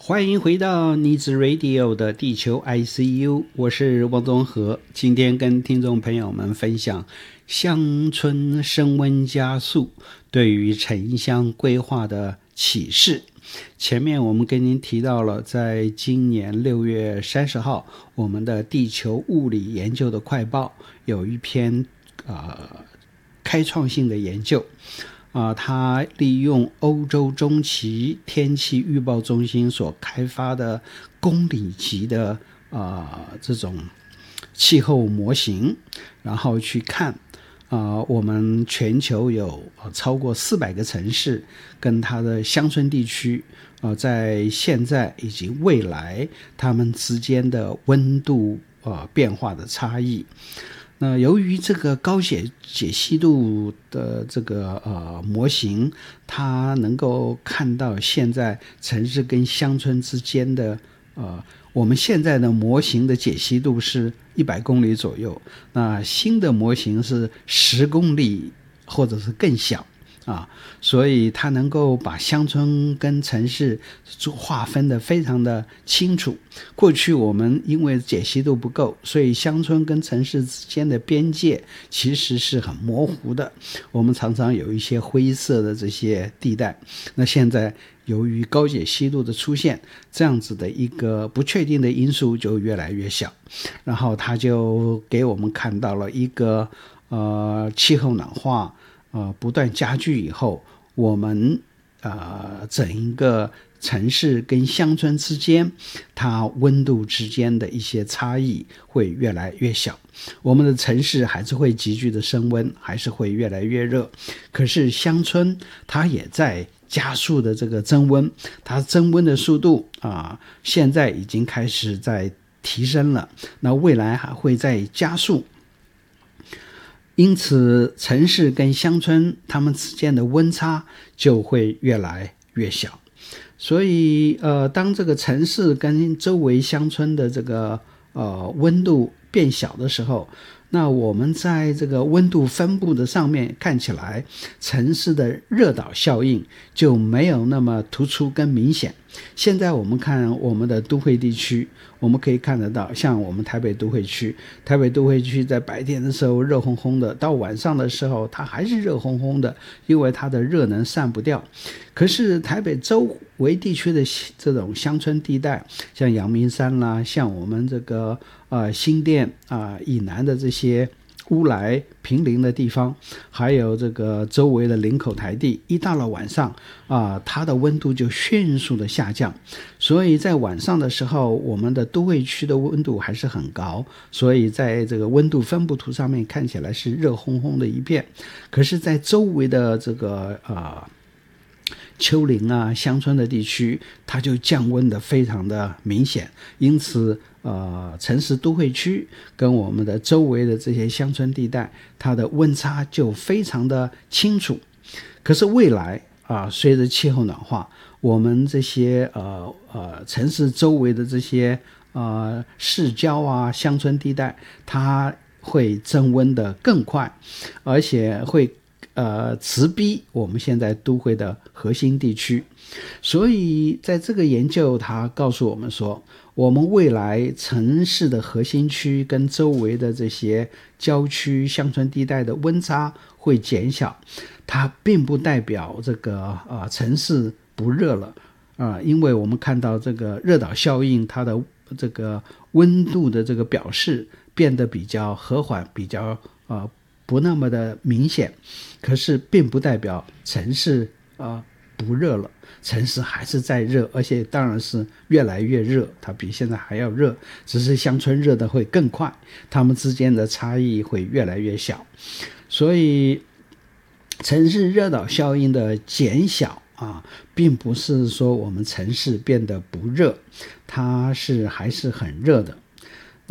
欢迎回到妮子 Radio 的地球 ICU， 我是汪宗和。今天跟听众朋友们分享乡村升温加速对于城乡规划的启示。前面我们跟您提到了，在今年6月30号，我们的地球物理研究的快报有一篇开创性的研究。它利用欧洲中期天气预报中心所开发的公里级的这种气候模型，然后去看我们全球有超过400个城市跟它的乡村地区在现在以及未来它们之间的温度变化的差异。那由于这个高解析度的这个模型，它能够看到现在城市跟乡村之间的我们现在的模型的解析度是100公里左右，那新的模型是10公里或者是更小所以它能够把乡村跟城市划分得非常的清楚。过去我们因为解析度不够，所以乡村跟城市之间的边界其实是很模糊的，我们常常有一些灰色的这些地带。那现在由于高解析度的出现，这样子的一个不确定的因素就越来越小，然后它就给我们看到了一个气候暖化不断加剧以后，我们整一个城市跟乡村之间它温度之间的一些差异会越来越小。我们的城市还是会急剧的升温，还是会越来越热，可是乡村它也在加速的这个增温，它增温的速度现在已经开始在提升了，那未来还会再加速。因此城市跟乡村它们之间的温差就会越来越小。所以当这个城市跟周围乡村的这个温度变小的时候，那我们在这个温度分布的上面看起来，城市的热岛效应就没有那么突出跟明显。现在我们看我们的都会地区，我们可以看得到，像我们台北都会区在白天的时候热烘烘的，到晚上的时候它还是热烘烘的，因为它的热能散不掉。可是台北周围地区的这种乡村地带，像阳明山啦，像我们这个新店以南的这些乌来平林的地方，还有这个周围的林口台地，一到了晚上它的温度就迅速的下降。所以在晚上的时候，我们的都会区的温度还是很高，所以在这个温度分布图上面看起来是热烘烘的一片。可是在周围的这个丘陵乡村的地区，它就降温的非常的明显。因此城市都会区跟我们的周围的这些乡村地带，它的温差就非常的清楚。可是未来随着气候暖化，我们这些城市周围的这些市郊乡村地带，它会增温的更快，而且会直逼我们现在都会的核心地区。所以在这个研究，它告诉我们说，我们未来城市的核心区跟周围的这些郊区乡村地带的温差会减小，它并不代表这个城市不热了因为我们看到这个热岛效应，它的这个温度的这个表示变得比较和缓，比较不那么的明显。可是并不代表城市不热了，城市还是在热，而且当然是越来越热，它比现在还要热，只是乡村热的会更快，它们之间的差异会越来越小。所以城市热岛效应的减小并不是说我们城市变得不热，它还是很热的。